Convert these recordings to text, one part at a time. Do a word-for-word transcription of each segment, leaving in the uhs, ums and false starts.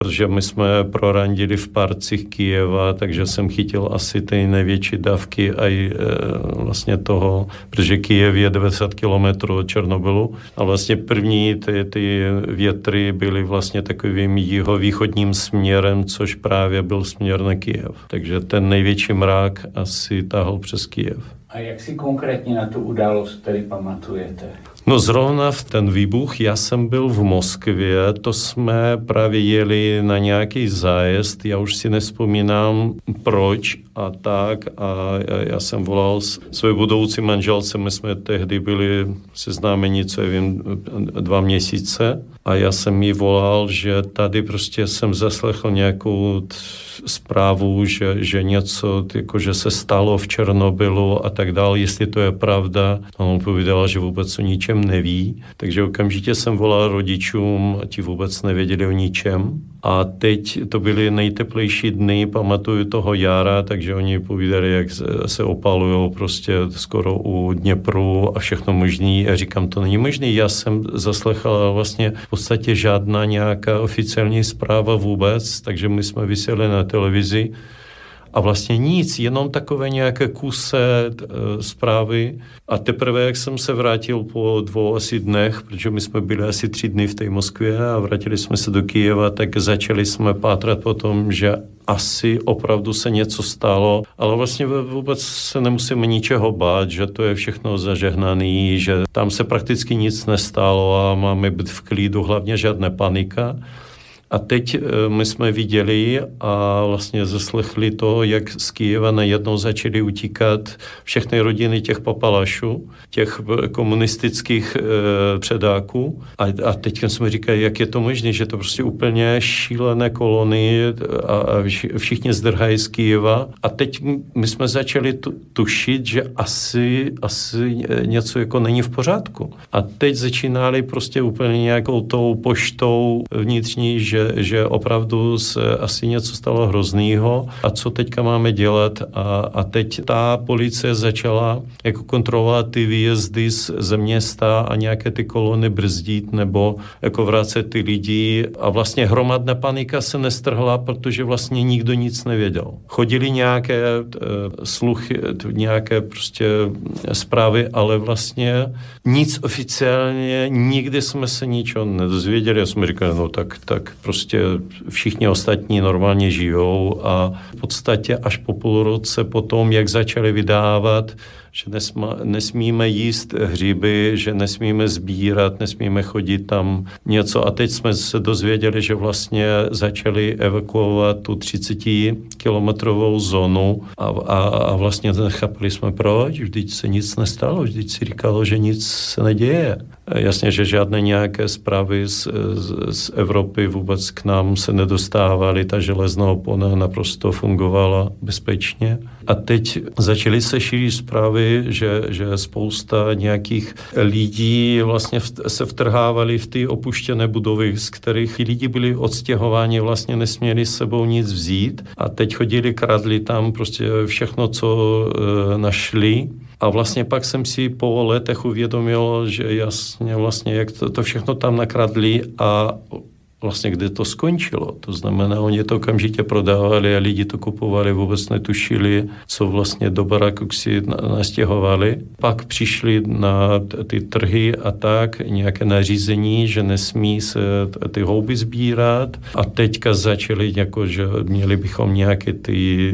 protože my jsme prorandili v parcích Kyjeva, takže jsem chytil asi ty největší dávky a i e, vlastně toho, protože Kyjev je devadesát kilometrů od Černobylu a vlastně první ty, ty větry byly vlastně takovým jihovýchodním směrem, což právě byl směr na Kyjev. Takže ten největší mrak asi tahal přes Kyjev. A jak si konkrétně na tu událost tady pamatujete? No zrovna v ten výbuch, já jsem byl v Moskvě, to jsme právě jeli na nějaký zájezd, já už si nevzpomínám proč a tak a já jsem volal své budoucí manželce, my jsme tehdy byli seznámeni, co vím, dva měsíce a já jsem jí volal, že tady prostě jsem zaslechl nějakou t- zprávu, že, že něco, jako, že se stalo v Černobylu a tak dále, jestli to je pravda. A on povídal, že vůbec o ničem neví, takže okamžitě jsem volal rodičům a ti vůbec nevěděli o ničem. A teď to byly nejteplejší dny, pamatuju toho jara, takže oni povídali, jak se opalujou prostě skoro u Dněpru a všechno možný. A říkám, to není možný. Já jsem zaslechala vlastně v podstatě žádná nějaká oficiální zpráva vůbec, takže my jsme vysílali na televizi a vlastně nic, jenom takové nějaké kuse e, zprávy. A teprve, jak jsem se vrátil po dvou asi dnech, protože my jsme byli asi tři dny v té Moskvě a vrátili jsme se do Kyjeva, tak začali jsme pátrat po tom, že asi opravdu se něco stalo, ale vlastně vůbec se nemusíme ničeho bát, že to je všechno zažehnaný, že tam se prakticky nic nestalo a máme být v klidu, hlavně žádná panika. A teď my jsme viděli a vlastně zaslechli to, jak z Kyjeva najednou začaly utíkat všechny rodiny těch papalašů, těch komunistických e, předáků. A, a teď jsme říkali, jak je to možné, že to prostě úplně šílené kolony a, a všichni zdrhají z Kyjeva. A teď my jsme začali tu, tušit, že asi, asi něco jako není v pořádku. A teď začínali prostě úplně nějakou tou poštou vnitřní, že že opravdu se asi něco stalo hroznýho a co teďka máme dělat a, a teď ta policie začala jako kontrolovat ty výjezdy z, ze města a nějaké ty kolony brzdit nebo jako vracet ty lidi a vlastně hromadná panika se nestrhla, protože vlastně nikdo nic nevěděl. Chodili nějaké e, sluchy, nějaké prostě zprávy, ale vlastně nic oficiálně, nikdy jsme se ničeho nedozvěděli. Já jsme říkali, no tak, tak prostě všichni ostatní normálně žijou a v podstatě až po půl roce potom, jak začali vydávat, že nesma, nesmíme jíst hříby, že nesmíme sbírat, nesmíme chodit tam něco. A teď jsme se dozvěděli, že vlastně začali evakuovat tu třicetikilometrovou zónu a, a, a vlastně nechápali jsme proč, vždyť se nic nestalo, vždyť si říkalo, že nic se neděje. Jasně, že žádné nějaké zprávy z, z, z Evropy vůbec k nám se nedostávaly, ta železná opona naprosto fungovala bezpečně. A teď začaly se šířit zprávy, že, že spousta nějakých lidí vlastně v, se vtrhávali v ty opuštěné budovy, z kterých lidi byli odstěhováni, vlastně nesměli s sebou nic vzít a teď chodili, kradli tam prostě všechno, co e, našli. A vlastně pak jsem si po letech uvědomil, že jasně vlastně, jak to, to všechno tam nakradli a vlastně kde to skončilo. To znamená, oni to okamžitě prodávali a lidi to kupovali, vůbec netušili, co vlastně do baráku si nastěhovali. Pak přišli na ty trhy a tak nějaké nařízení, že nesmí se ty houby sbírat a teďka začali, jako, že měli bychom nějaké ty,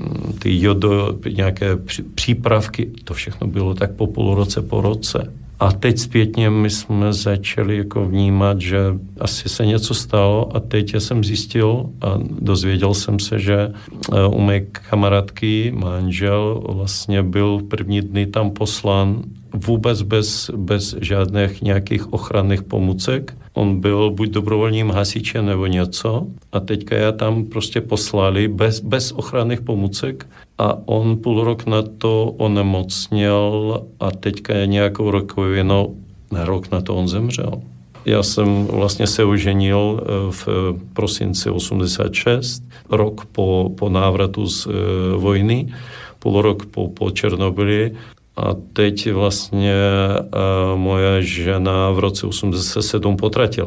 ty jodo, nějaké přípravky. To všechno bylo tak po půl roce, po roce. A teď zpětně my jsme začali jako vnímat, že asi se něco stalo a teď já jsem zjistil a dozvěděl jsem se, že u mé kamarádky manžel vlastně byl v první dny tam poslán vůbec bez, bez žádných nějakých ochranných pomůcek. On byl buď dobrovolným hasičem nebo něco a teďka já tam prostě poslali bez, bez ochranných pomůcek a on půl rok na to onemocněl a teďka je nějakou rakovinou, na rok na to on zemřel. Já jsem vlastně se oženil v prosinci osmdesát šest, rok po, po návratu z vojny, půl rok po, po Černobyli. A teď vlastně uh, moje žena v roce osmdesát sedm potratila.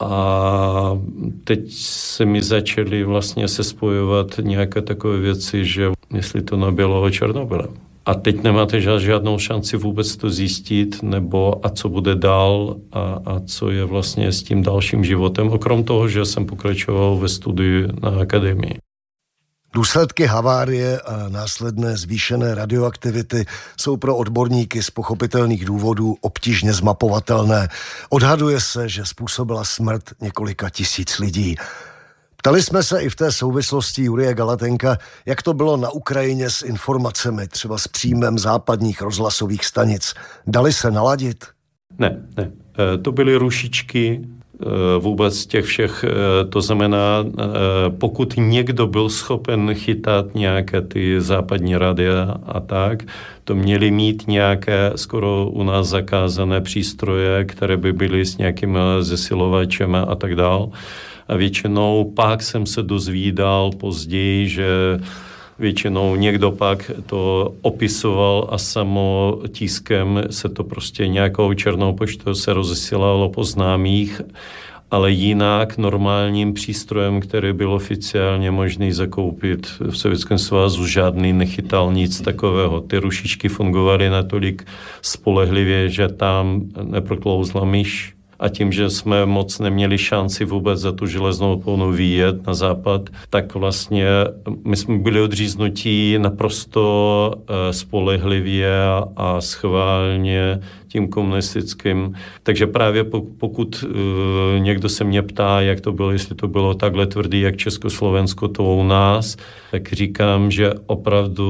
A teď se mi začaly vlastně se spojovat nějaké takové věci, že jestli to nebylo o Černobyle. A teď nemáte žádnou šanci vůbec to zjistit, nebo a co bude dál a, a co je vlastně s tím dalším životem, okrom toho, že jsem pokračoval ve studiu na akademii. Důsledky havárie a následné zvýšené radioaktivity jsou pro odborníky z pochopitelných důvodů obtížně zmapovatelné. Odhaduje se, že způsobila smrt několika tisíc lidí. Ptali jsme se i v té souvislosti Jurije Galatenka, jak to bylo na Ukrajině s informacemi, třeba s příjmem západních rozhlasových stanic. Dali se naladit? Ne, ne. To byly rušičky vůbec těch všech, to znamená, pokud někdo byl schopen chytat nějaké ty západní rádia a tak, to měli mít nějaké skoro u nás zakázané přístroje, které by byly s nějakým zesilovačem a tak dál. A většinou pak jsem se dozvídal později, že většinou někdo pak to opisoval a samo tiskem se to prostě nějakou černou poštou se rozesílalo po známých, ale jinak normálním přístrojem, který byl oficiálně možný zakoupit v Sovětském svazu, žádný nechytal nic takového. Ty rušičky fungovaly natolik spolehlivě, že tam neproklouzla myš. A tím, že jsme moc neměli šanci vůbec za tu železnou oponu vyjet na západ, tak vlastně my jsme byli odříznutí naprosto spolehlivě a schválně tím komunistickým. Takže právě pokud někdo se mě ptá, jak to bylo, jestli to bylo takhle tvrdý, jak Československo, to u nás, tak říkám, že opravdu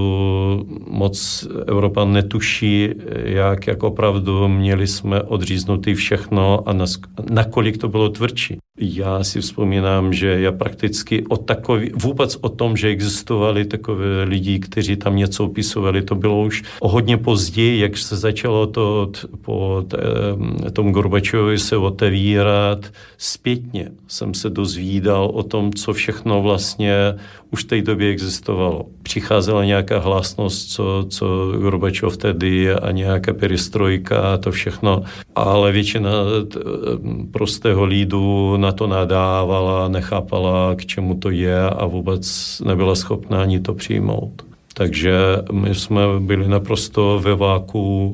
moc Evropa netuší, jak, jak opravdu měli jsme odříznutý všechno a nakolik to bylo tvrdší. Já si vzpomínám, že já prakticky o takový, vůbec o tom, že existovali takové lidi, kteří tam něco opisovali, to bylo už o hodně později, jak se začalo to po tom Gorbačovi se otevírat. Zpětně jsem se dozvídal o tom, co všechno vlastně už v té době existovalo. Přicházela nějaká hlasnost, co, co Gorbačov tedy a nějaká perestrojka a to všechno, ale většina prostého lidu na to nadávala, nechápala, k čemu to je a vůbec nebyla schopná ani to přijmout. Takže my jsme byli naprosto ve váku.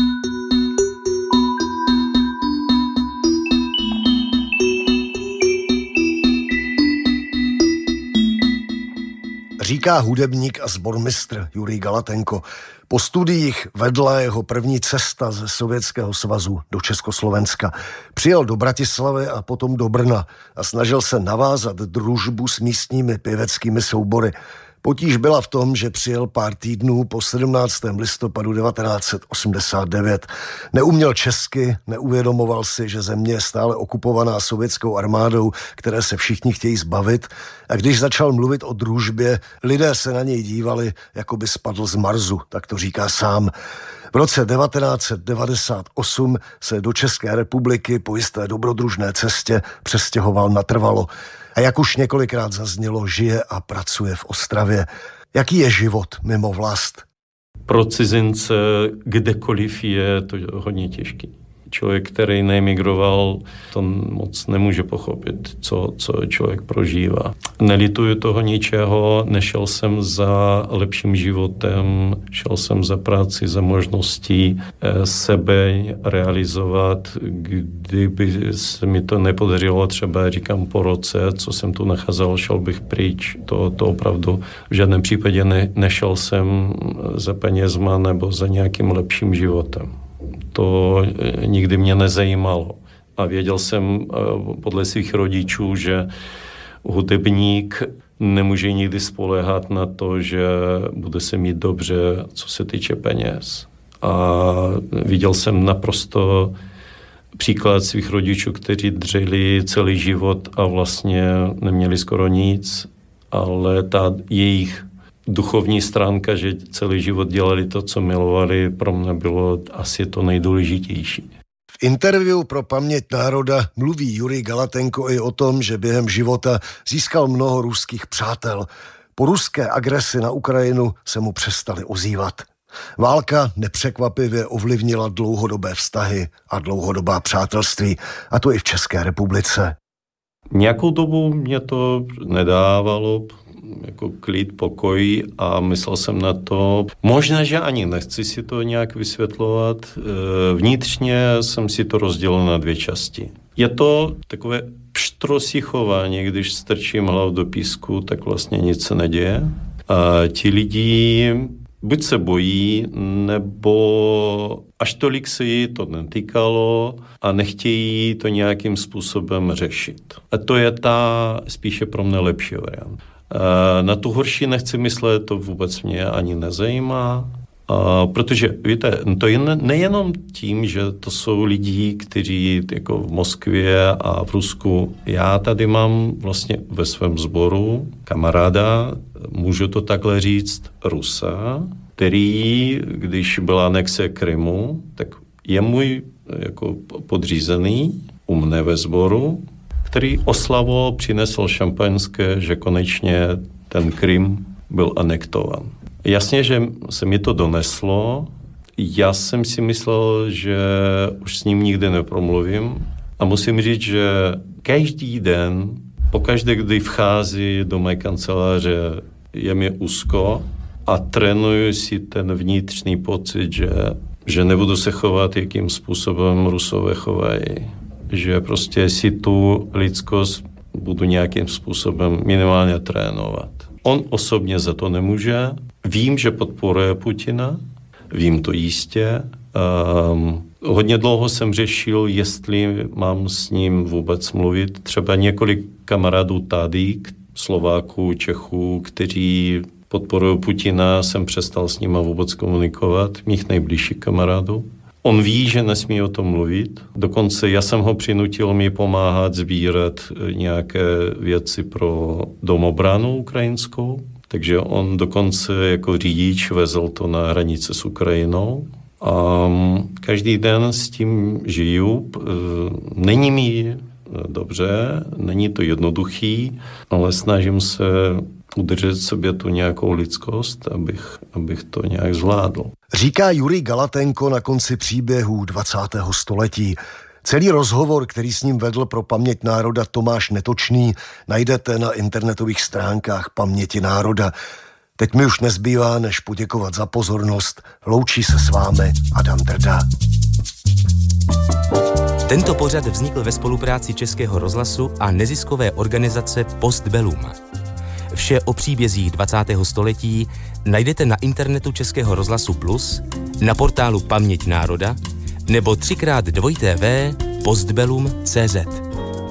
Říká hudebník a sbormistr Jurij Galatenko. Po studiích vedla jeho první cesta ze Sovětského svazu do Československa. Přijel do Bratislavy a potom do Brna a snažil se navázat družbu s místními pěveckými soubory. Potíž byla v tom, že přijel pár týdnů po sedmnáctého listopadu devatenáct set osmdesát devět. Neuměl česky, neuvědomoval si, že země je stále okupovaná sovětskou armádou, které se všichni chtějí zbavit. A když začal mluvit o družbě, lidé se na něj dívali, jako by spadl z Marsu, tak to říká sám. V roce devatenáct set devadesát osm se do České republiky po jisté dobrodružné cestě přestěhoval natrvalo. A jak už několikrát zaznělo, žije a pracuje v Ostravě. Jaký je život mimo vlast? Pro cizince kdekoliv je to hodně těžký. Člověk, který neemigroval, to moc nemůže pochopit, co, co člověk prožívá. Nelituju toho ničeho, nešel jsem za lepším životem, šel jsem za práci, za možností sebe realizovat. Kdyby se mi to nepodařilo, třeba říkám po roce, co jsem tu nacházel, šel bych pryč. To, to opravdu v žádném případě ne, nešel jsem za penězma nebo za nějakým lepším životem. To nikdy mě nezajímalo. A věděl jsem podle svých rodičů, že hudebník nemůže nikdy spoléhat na to, že bude se mít dobře, co se týče peněz. A viděl jsem naprosto příklad svých rodičů, kteří dřeli celý život a vlastně neměli skoro nic, ale ta jejich duchovní stránka, že celý život dělali to, co milovali, pro mě bylo asi to nejdůležitější. V interview pro Paměť národa mluví Jurij Galatenko i o tom, že během života získal mnoho ruských přátel. Po ruské agresi na Ukrajinu se mu přestali ozývat. Válka nepřekvapivě ovlivnila dlouhodobé vztahy a dlouhodobá přátelství, a to i v České republice. Nějakou dobu mě to nedávalo jako klid, pokoj a myslel jsem na to, možná, že ani nechci si to nějak vysvětlovat. Vnitřně jsem si to rozdělil na dvě části. Je to takové pštrosí chování, když strčím hlavu do písku, tak vlastně nic se neděje. A ti lidi buď se bojí, nebo až tolik se jí to netýkalo a nechtějí to nějakým způsobem řešit. A to je ta spíše pro mě lepší variant. Na tu horší nechci myslet, to vůbec mě ani nezajímá, a protože víte, to je nejenom tím, že to jsou lidi, kteří jako v Moskvě a v Rusku, já tady mám vlastně ve svém sboru kamaráda, můžu to takhle říct, Rusa, který, když byla anexe Krymu, tak je můj jako podřízený u mne ve sboru, který oslavoval, přinesl šampaňské, že konečně ten Krym byl anektovan. Jasně, že se mi to doneslo, já jsem si myslel, že už s ním nikdy nepromluvím a musím říct, že každý den, pokaždé, kdy vchází do mé kanceláře, je mi úzko a trénuju si ten vnitřní pocit, že, že nebudu se chovat, jakým způsobem Rusové chovají. Že prostě si tu lidskost budu nějakým způsobem minimálně trénovat. On osobně za to nemůže. Vím, že podporuje Putina, vím to jistě. Um, hodně dlouho jsem řešil, jestli mám s ním vůbec mluvit. Třeba několik kamarádů tady, Slováků, Čechů, kteří podporují Putina, jsem přestal s nima vůbec komunikovat, mých nejbližších kamarádů. On ví, že nesmí o tom mluvit. Dokonce já jsem ho přinutil mi pomáhat sbírat nějaké věci pro domobranu ukrajinskou. Takže on dokonce jako řidič vezl to na hranice s Ukrajinou. A každý den s tím žiju. Není mi dobře, není to jednoduchý, ale snažím se udržet sobě tu nějakou lidskost, abych, abych to nějak zvládl. Říká Jurij Galatenko na konci příběhů dvacátého století. Celý rozhovor, který s ním vedl pro Paměť národa Tomáš Netočný, najdete na internetových stránkách Paměti národa. Teď mi už nezbývá, než poděkovat za pozornost. Loučí se s vámi Adam Drda. Tento pořad vznikl ve spolupráci Českého rozhlasu a neziskové organizace Postbellum. Vše o příbězích dvacátého století najdete na internetu Českého rozhlasu Plus, na portálu Paměť národa nebo třikrát dvojité vé postbellum tečka cé zet.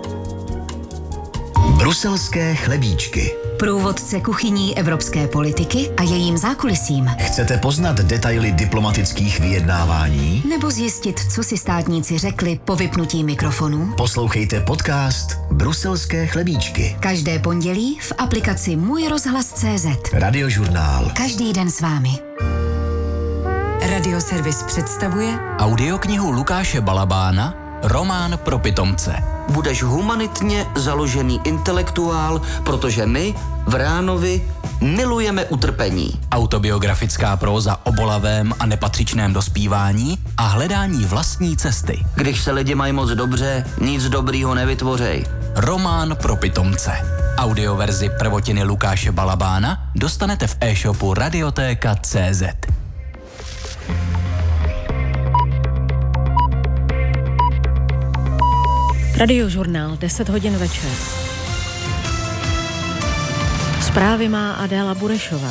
Bruselské chlebíčky. Průvodce kuchyní evropské politiky a jejím zákulisím. Chcete poznat detaily diplomatických vyjednávání? Nebo zjistit, co si státníci řekli po vypnutí mikrofonu? Poslouchejte podcast Bruselské chlebíčky. Každé pondělí v aplikaci Můj rozhlas tečka cé zet. Radiožurnál. Každý den s vámi. Radioservis představuje audioknihu Lukáše Balabána Román pro pitomce. Budeš humanitně založený intelektuál, protože my v Ránovi milujeme utrpení. Autobiografická próza o bolavém a nepatřičném dospívání a hledání vlastní cesty. Když se lidi mají moc dobře, nic dobrýho nevytvořej. Román pro pitomce. Audioverzi prvotiny Lukáše Balabána dostanete v e-shopu radiotéka tečka cé zet. Radiožurnál, deset hodin večer. Zprávy má Adéla Burešová.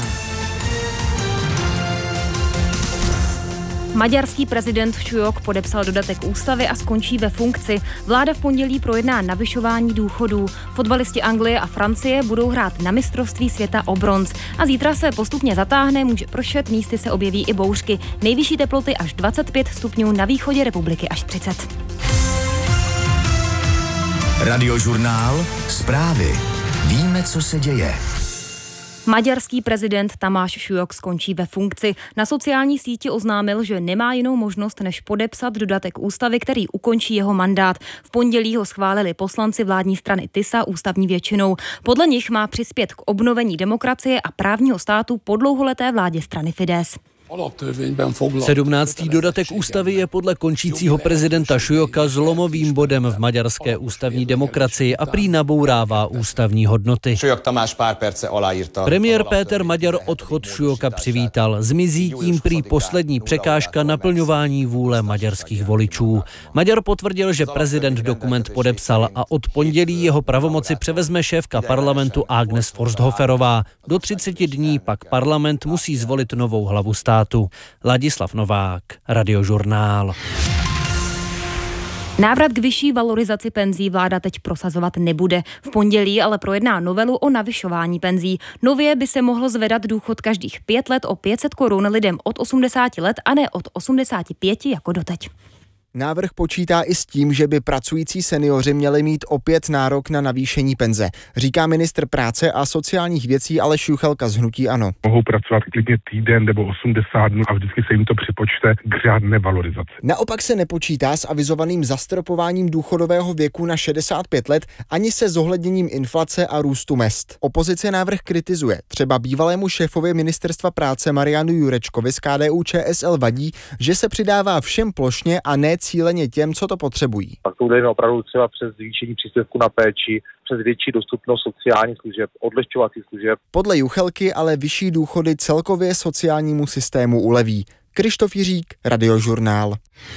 Maďarský prezident Šujok podepsal dodatek ústavy a skončí ve funkci. Vláda v pondělí projedná navyšování důchodů. Fotbalisti Anglie a Francie budou hrát na mistrovství světa o bronz. A zítra se postupně zatáhne, může pršet, místy se objeví i bouřky. Nejvyšší teploty až dvacet pět stupňů, na východě republiky až třicet. Radiožurnál. Zprávy. Víme, co se děje. Maďarský prezident Tamáš Šujok skončí ve funkci. Na sociální síti oznámil, že nemá jinou možnost, než podepsat dodatek ústavy, který ukončí jeho mandát. V pondělí ho schválili poslanci vládní strany TISA ústavní většinou. Podle nich má přispět k obnovení demokracie a právního státu po dlouholeté vládě strany Fidesz. sedmnáctý dodatek ústavy je podle končícího prezidenta Šujoka zlomovým bodem v maďarské ústavní demokracii a prý nabourává ústavní hodnoty. Premiér Péter Maďar odchod Šujoka přivítal. Zmizí tím prý poslední překážka naplňování vůle maďarských voličů. Maďar potvrdil, že prezident dokument podepsal a od pondělí jeho pravomoci převezme šéfka parlamentu Agnes Forsthoferová. Do třiceti dní pak parlament musí zvolit novou hlavu státu. Ladislav Novák, Radiožurnál. Návrat k vyšší valorizaci penzí vláda teď prosazovat nebude. V pondělí ale projedná novelu o navyšování penzí. Nově by se mohlo zvedat důchod každých pět let o pět set korun lidem od osmdesáti let a ne od osmdesáti pěti jako doteď. Návrh počítá i s tím, že by pracující seniori měli mít opět nárok na navýšení penze, říká ministr práce a sociálních věcí Aleš Juchelka z hnutí ANO. Mohou pracovat klidně týden nebo osmdesát dnů a vždycky se jim to připočte k řádné valorizaci. Naopak se nepočítá s avizovaným zastropováním důchodového věku na šedesát pět let ani se zohledněním inflace a růstu mezd. Opozice návrh kritizuje. Třeba bývalému šéfovi ministerstva práce Marianu Jurečkovi z K D U Č S L vadí, že se přidává všem plošně a ne cíleně těm, co to potřebují. Pak to jde opravdu třeba přes zvýšení příspěvku na péči, přes větší dostupnost sociálních služeb, odlehčovacích služeb. Podle Juchelky ale vyšší důchody celkově sociálnímu systému uleví. Krištof Jiřík, Radiožurnál.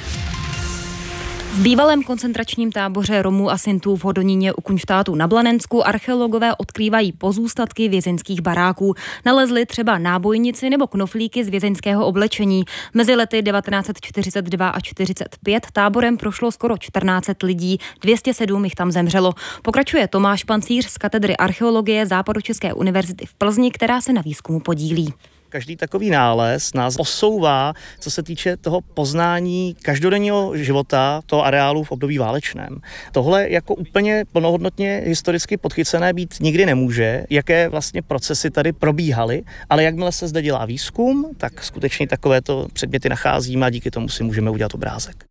V bývalém koncentračním táboře Romů a Sintů v Hodoníně u Kunštátu na Blanensku archeologové odkrývají pozůstatky vězeňských baráků. Nalezli třeba nábojnici nebo knoflíky z vězeňského oblečení. Mezi lety devatenáct set čtyřicet dva a čtyřicet pět táborem prošlo skoro čtrnáct set lidí, dvě stě sedm jich tam zemřelo. Pokračuje Tomáš Pancíř z katedry archeologie Západočeské univerzity v Plzni, která se na výzkumu podílí. Každý takový nález nás posouvá, co se týče toho poznání každodenního života toho areálu v období válečném. Tohle jako úplně plnohodnotně historicky podchycené být nikdy nemůže, jaké vlastně procesy tady probíhaly, ale jakmile se zde dělá výzkum, tak skutečně takovéto předměty nacházíme a díky tomu si můžeme udělat obrázek.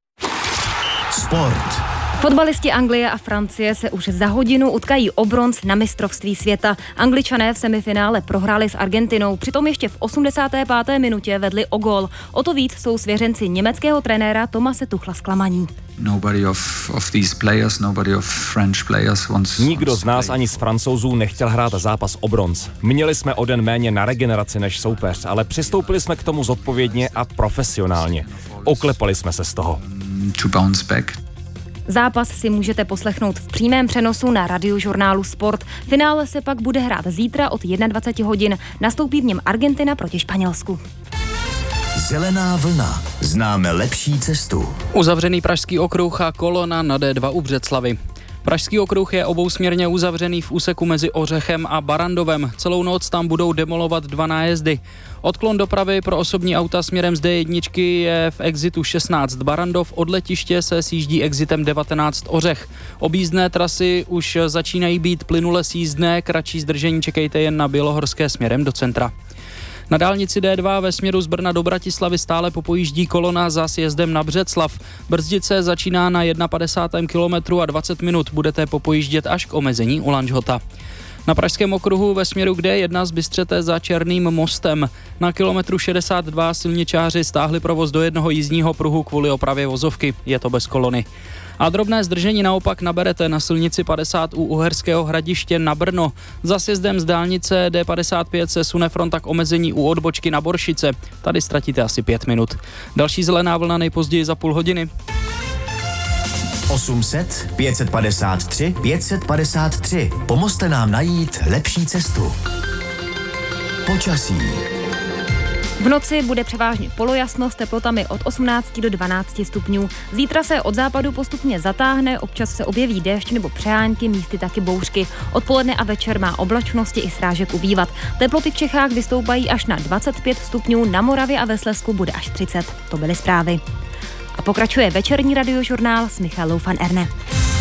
Sport. Fotbalisti Anglie a Francie se už za hodinu utkají o bronz na mistrovství světa. Angličané v semifinále prohráli s Argentinou, přitom ještě v osmdesáté páté minutě vedli o gól. O to víc jsou svěřenci německého trenéra Thomase Tuchla zklamaní. Of, of players, of wants... Nikdo z nás ani z Francouzů nechtěl hrát zápas o bronz. Měli jsme o den méně na regeneraci než soupeř, ale přistoupili jsme k tomu zodpovědně a profesionálně. Oklepali jsme se z toho. To bounce back. Zápas si můžete poslechnout v přímém přenosu na Radiožurnálu Sport. Finále se pak bude hrát zítra od dvacet jedna hodin. Nastoupí v něm Argentina proti Španělsku. Zelená vlna. Známe lepší cestu. Uzavřený Pražský okruh a kolona na D dva u Břeclavi. Pražský okruh je obousměrně uzavřený v úseku mezi Ořechem a Barandovem. Celou noc tam budou demolovat dva nájezdy. Odklon dopravy pro osobní auta směrem z D jedna je v exitu šestnáct Barandov, od letiště se sjíždí exitem devatenáct Ořech. Objízdné trasy už začínají být plynule sjízdné, kratší zdržení čekejte jen na Bělohorské směrem do centra. Na dálnici D dva ve směru z Brna do Bratislavy stále popojíždí kolona za sjezdem na Břeclav. Brzdice začíná na padesátém kilometru a dvacet minut budete popojíždět až k omezení u Lanžhota. Na Pražském okruhu ve směru k D jedna z Bystřete za Černým mostem. Na kilometru šedesát dva silničáři stáhli provoz do jednoho jízdního pruhu kvůli opravě vozovky. Je to bez kolony. A drobné zdržení naopak naberete na silnici padesát u Uherského Hradiště na Brno. Za sjezdem z dálnice D padesát pět se sune fronta k omezení u odbočky na Boršice. Tady ztratíte asi pět minut. Další zelená vlna nejpozději za půl hodiny. osm set, pět set padesát tři, pět set padesát tři. Pomozte nám najít lepší cestu. Počasí. V noci bude převážně polojasno s teplotami od osmnácti do dvanácti stupňů. Zítra se od západu postupně zatáhne, občas se objeví déšť nebo přehánky, místy taky bouřky. Odpoledne a večer má oblačnosti i srážek ubývat. Teploty v Čechách vystoupají až na dvacet pět stupňů, na Moravě a ve Slezsku bude až třicet. To byly zprávy. A pokračuje večerní Radiožurnál s Michalou van Erne.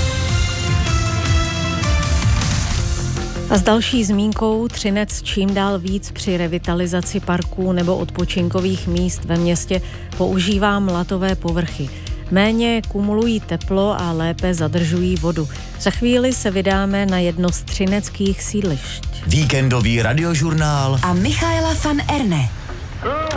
A s další zmínkou Třinec čím dál víc při revitalizaci parků nebo odpočinkových míst ve městě používá mlatové povrchy. Méně kumulují teplo a lépe zadržují vodu. Za chvíli se vydáme na jedno z třineckých sídlišť. Víkendový Radiožurnál a Michaela van Erne.